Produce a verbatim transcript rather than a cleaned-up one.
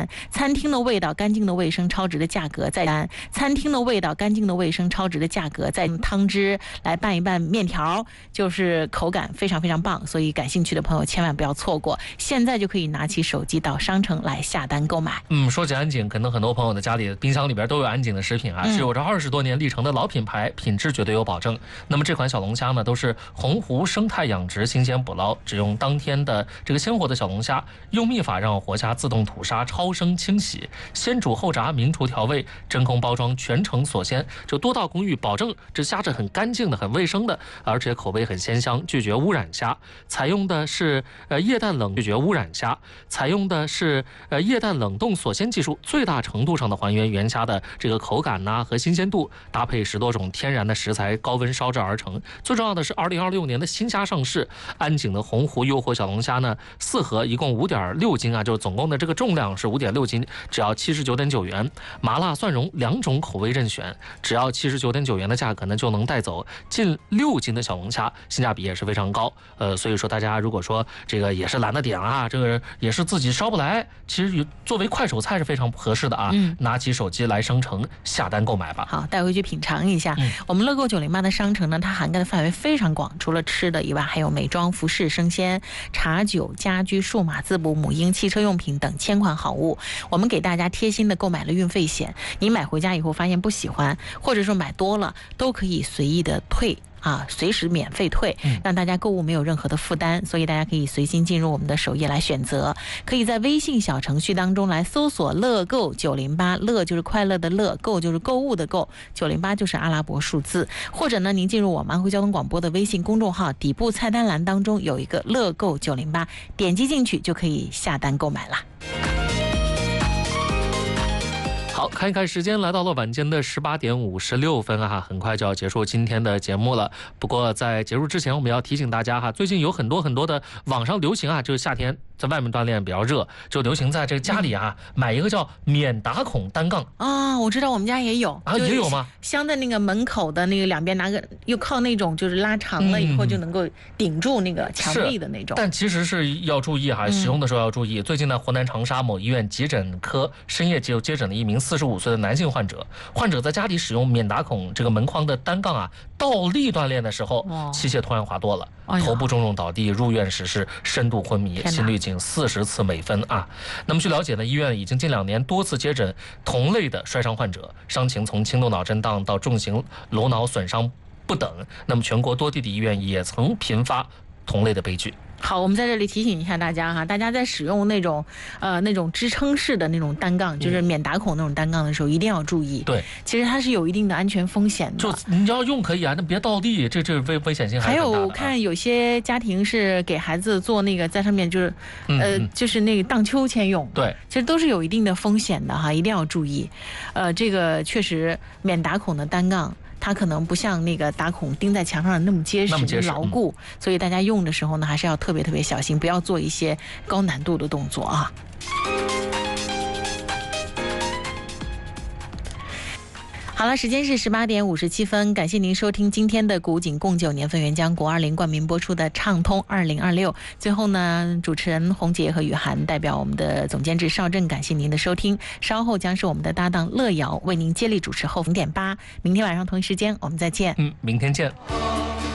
单，餐厅的味道、干净的卫生、超值的价格再单，餐厅的味道、干净的卫生、超值的价格再用汤汁来拌一拌面条，就是口感非常非常棒。所以感兴趣的朋友千万不要错过，现在就可以拿起手机到商城来下单购买。 嗯，说起安井，可能很多朋友的家里冰箱里边都有安井的食品啊，是有着二十多年历程的老品牌，品质绝对有保证。那么这款小龙虾呢，都是洪湖生态养殖，新鲜捕捞，只用当天的这个鲜活的小龙虾，用秘法让活虾自动吐沙、超声清洗，先煮后炸，明厨调味，真空包装，全程锁鲜，就多道工艺，保证这虾是很干净的、很卫生的，而且口味很鲜香，拒绝污染虾。采用的是呃液氮冷拒绝污染虾，采用的是呃液氮冷冻锁鲜技术，最大程度上的还原原虾的这个口感呐、啊、和新鲜度，搭配十多种天然的食材，高温烧制而成。最重要的是，二零二六年的新虾上市，安井的洪湖诱惑小龙虾呢，四盒一共五点六斤啊，就是总共的这个重量是五点六斤，只要七十九点九元。麻辣蒜蓉两种口味任选，只要七十九点九元的价格呢，就能带走近六斤的小龙虾，性价比也是非常高。呃，所以说大家如果说这个也是懒得点啊，这个也是自己烧不来，其实作为快手菜是非常合适的啊。嗯，拿起手机来商城下单购买吧。 好，带回去品尝一下。嗯、我们乐购九零八的商城呢，它涵盖的范围非常广，除了吃的以外，还有美妆、服饰、生鲜、茶酒、家居、数码滋补、母婴、汽车用品等千款好物。我们给大家贴心的购买了运费险，你买回家以后发现不喜欢，或者说买多了，都可以随意的退。啊，随时免费退，让大家购物没有任何的负担，所以大家可以随心进入我们的首页来选择，可以在微信小程序当中来搜索乐购九零八，乐就是快乐的乐，购就是购物的购，九零八就是阿拉伯数字，或者呢，您进入我们安徽交通广播的微信公众号，底部菜单栏当中有一个乐购九零八，点击进去就可以下单购买了。 好，看一看时间，来到了晚间的十八点五十六分啊，很快就要结束今天的节目了。不过在结束之前，我们要提醒大家哈，最近有很多很多的网上流行啊，就是夏天在外面锻炼比较热，就流行在这个家里啊、嗯、买一个叫免打孔单杠啊。我知道我们家也有啊，也有吗？ 镶在那个门口的那个两边，拿个又靠那种就是拉长了以后就能够顶住那个墙壁的那种。 但其实是要注意哈，使用的时候要注意。嗯、最近呢，湖南长沙某医院急诊科深夜接接诊的一名四十五岁的男性患者，患者在家里使用免打孔这个门框的单杠啊，倒立锻炼的时候，器械突然滑脱了，哦、头部重重倒地，入院时是深度昏迷，心率仅四十次每分啊。那么据了解呢，医院已经近两年多次接诊同类的摔伤患者，伤情从轻度脑震荡到重型颅脑损伤不等。那么全国多地的医院也曾频发同类的悲剧。 好，我们在这里提醒一下大家哈，大家在使用那种呃那种支撑式的那种单杠，就是免打孔那种单杠的时候，一定要注意。对，其实它是有一定的安全风险的。 就你要用可以啊，那别倒地，这这危危险性还是很大的。 还有看有些家庭是给孩子做那个在上面就是呃就是那个荡秋千用， 对， 其实都是有一定的风险的哈，一定要注意。呃，这个确实免打孔的单杠，它可能不像那个打孔钉在墙上的那么结实、那么结实牢固，嗯、所以大家用的时候呢，还是要特别特别小心，不要做一些高难度的动作啊。好了，时间是十八点五十七分，感谢您收听今天的古井贡酒年份原浆国二零冠名播出的畅通二零二六。最后呢，主持人洪杰和雨涵代表我们的总监制邵正，感谢您的收听。稍后将是我们的搭档乐瑶为您接力主持后零点八。明天晚上同一时间我们再见。 嗯，明天见。